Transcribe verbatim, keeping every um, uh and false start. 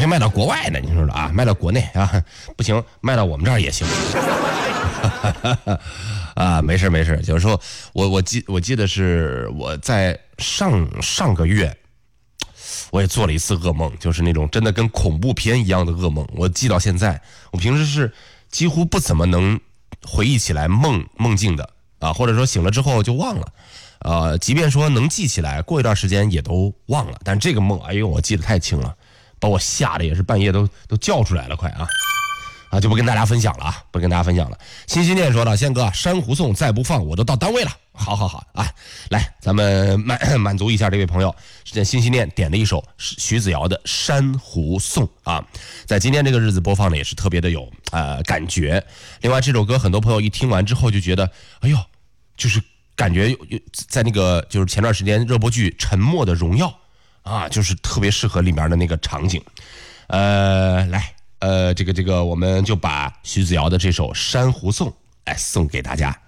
先卖到国外呢，你说说啊，卖到国内啊，不行，卖到我们这儿也行。啊，没事没事，就是说我我记我记得是我在上上个月，我也做了一次噩梦，就是那种真的跟恐怖片一样的噩梦，我记到现在。我平时是几乎不怎么能回忆起来梦梦境的啊，或者说醒了之后就忘了。呃，即便说能记起来，过一段时间也都忘了。但这个梦，哎呦，我记得太清了，把我吓得也是半夜都都叫出来了，快啊！啊，就不跟大家分享了啊，不跟大家分享了。新心念说了，宪哥，珊瑚颂再不放我都到单位了。好好好啊，来，咱们满满足一下这位朋友，是新心念点的一首徐子瑶的《珊瑚颂》啊，在今天这个日子播放的也是特别的有呃感觉。另外，这首歌很多朋友一听完之后就觉得，哎呦，就是感觉在那个就是前段时间热播剧《沉默的荣耀》啊，就是特别适合里面的那个场景。呃，来。呃，这个这个，我们就把徐子瑶的这首《珊瑚颂》哎送给大家。